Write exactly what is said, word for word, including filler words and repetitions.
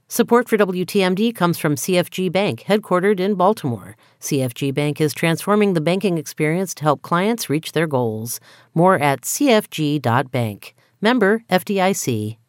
Support for W T M D comes from C F G Bank, headquartered in Baltimore. C F G Bank is transforming the banking experience to help clients reach their goals. More at c f g dot bank. Member F D I C.